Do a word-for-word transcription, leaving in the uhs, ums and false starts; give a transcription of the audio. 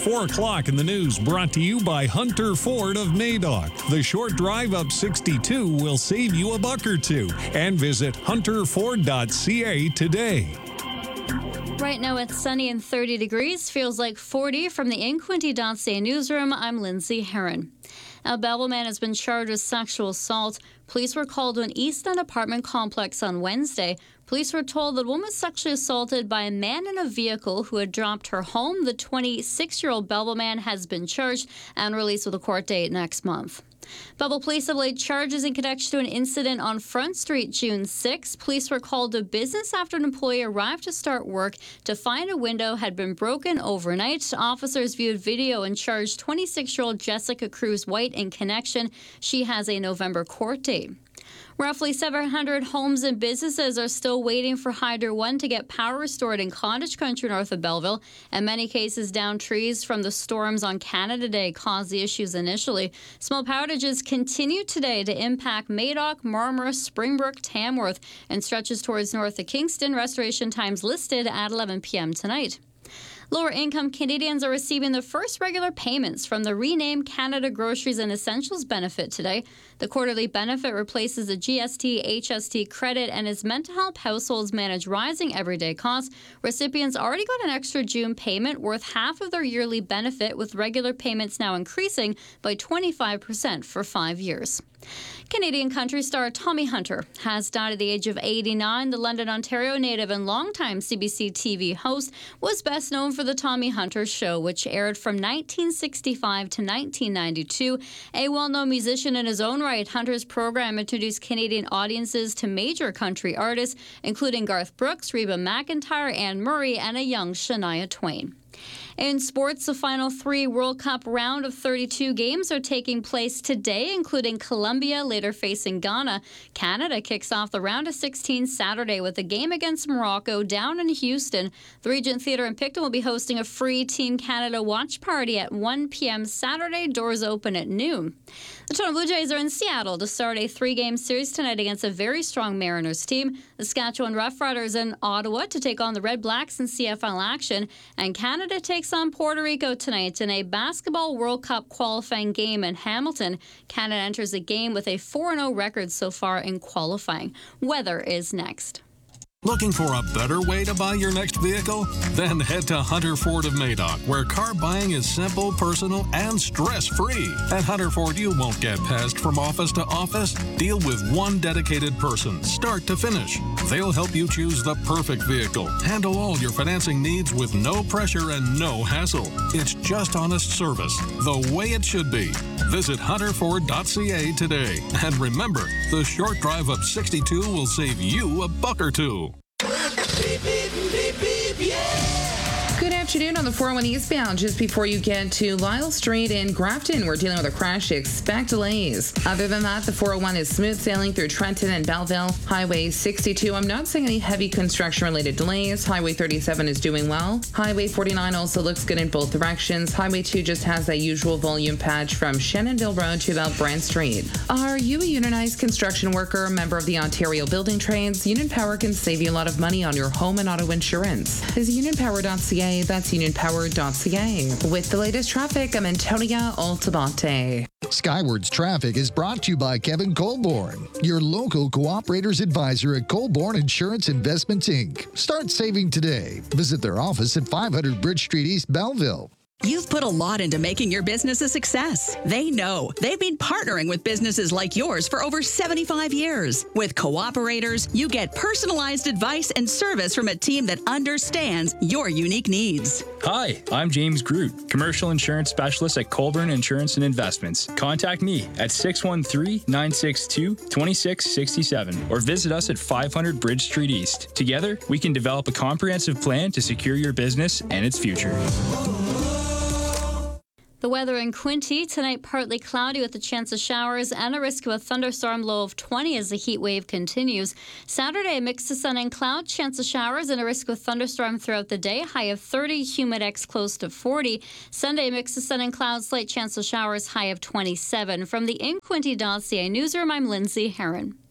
four o'clock in the news, brought to you by Hunter Ford of Madoc. The short drive up sixty-two will save you a buck or two. And visit hunter ford dot c a today. Right now it's sunny and thirty degrees. Feels like forty. From the in quinte dot c a newsroom, I'm Lindsay Herron. A Belleville man has been charged with sexual assault. Police were called to an East End apartment complex on Wednesday. Police were told that the woman was sexually assaulted by a man in a vehicle who had dropped her home. The twenty-six-year-old Belleville man has been charged and released with a court date next month. Belleville police have laid charges in connection to an incident on Front Street June sixth. Police were called to business after an employee arrived to start work to find a window had been broken overnight. Officers viewed video and charged twenty-six-year-old Jessica Cruz White in connection. She has a November court date. Roughly seven hundred homes and businesses are still waiting for Hydro One to get power restored in Cottage Country north of Belleville. In many cases, downed trees from the storms on Canada Day caused the issues initially. Small outages continue today to impact Madoc, Marmora, Springbrook, Tamworth, and stretches towards north of Kingston. Restoration times listed at eleven p.m. tonight. Lower-income Canadians are receiving the first regular payments from the renamed Canada Groceries and Essentials benefit today. The quarterly benefit replaces the G S T H S T credit and is meant to help households manage rising everyday costs. Recipients already got an extra June payment worth half of their yearly benefit, with regular payments now increasing by twenty-five percent for five years. Canadian country star Tommy Hunter has died at the age of eighty-nine. The London, Ontario native and longtime C B C T V host was best known for The Tommy Hunter Show, which aired from nineteen sixty-five to nineteen ninety-two. A well-known musician in his own right, Hunter's program introduced Canadian audiences to major country artists, including Garth Brooks, Reba McEntire, Anne Murray, and a young Shania Twain. In sports, the final three World Cup round of thirty-two games are taking place today, including Colombia later facing Ghana. Canada kicks off the round of sixteen Saturday with a game against Morocco down in Houston. The Regent Theatre in Picton will be hosting a free Team Canada watch party at one p.m. Saturday. Doors open at noon. The Toronto Blue Jays are in Seattle to start a three-game series tonight against a very strong Mariners team. The Saskatchewan Roughriders in Ottawa to take on the Red Blacks in C F L action. And Canada takes on Puerto Rico tonight in a basketball World Cup qualifying game in Hamilton. Canada enters the game with a four and oh record so far in qualifying. Weather is next. Looking for a better way to buy your next vehicle? Then head to Hunter Ford of Madoc, where car buying is simple, personal, and stress-free. At Hunter Ford, you won't get passed from office to office. Deal with one dedicated person, start to finish. They'll help you choose the perfect vehicle. Handle all your financing needs with no pressure and no hassle. It's just honest service, the way it should be. Visit hunter ford dot c a today. And remember, the short drive up sixty-two will save you a buck or two. Beep, beep, beep, beep, yeah. Good afternoon on the four oh one eastbound. Just before you get to Lyle Street in Grafton, we're dealing with a crash. Expect delays. Other than that, the four oh one is smooth sailing through Trenton and Belleville. Highway sixty-two, I'm not seeing any heavy construction-related delays. Highway thirty-seven is doing well. Highway forty-nine also looks good in both directions. Highway two just has that usual volume patch from Shannonville Road to about Brant Street. Are you a unionized construction worker, member of the Ontario Building Trades? Union Power can save you a lot of money on your home and auto insurance. Visit union power dot c a. That's union power dot c a. With the latest traffic, I'm Antonia Altabate. Skywards Traffic is brought to you by Kevin Colborne, your local cooperators advisor at Colborne Insurance Investments, Incorporated. Start saving today. Visit their office at five hundred Bridge Street, East Belleville. You've put a lot into making your business a success. They know. They've been partnering with businesses like yours for over seventy-five years. With Cooperators, you get personalized advice and service from a team that understands your unique needs. Hi, I'm James Groot, Commercial Insurance Specialist at Colburn Insurance and Investments. Contact me at six one three, nine six two, two six six seven or visit us at five hundred Bridge Street East. Together, we can develop a comprehensive plan to secure your business and its future. The weather in Quinte tonight, partly cloudy with a chance of showers and a risk of a thunderstorm, low of twenty as the heat wave continues. Saturday, a mix of sun and cloud, chance of showers and a risk of thunderstorm throughout the day, high of thirty, humidex close to forty. Sunday, mix of sun and cloud, slight chance of showers, high of twenty-seven. From the in quinte dot c a newsroom, I'm Lindsay Herron.